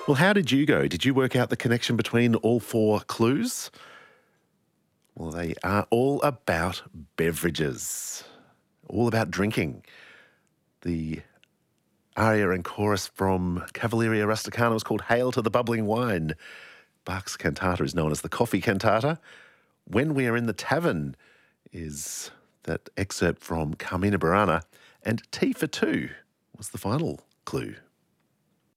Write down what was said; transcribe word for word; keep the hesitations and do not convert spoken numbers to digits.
Well, how did you go? Did you work out the connection between all four clues? Well, they are all about beverages, all about drinking. The aria and chorus from Cavalleria Rusticana was called Hail to the Bubbling Wine. Bach's cantata is known as the Coffee Cantata. When We Are in the Tavern is that excerpt from Carmina Burana. And Tea for Two was the final clue.